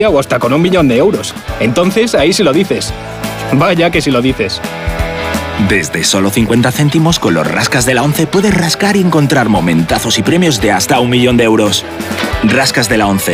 o hasta con 1 millón de euros. Entonces, ahí sí lo dices. Vaya que sí lo dices. Desde solo 50 céntimos con los rascas de la 11 puedes rascar y encontrar momentazos y premios de hasta 1 millón de euros. Rascas de la 11.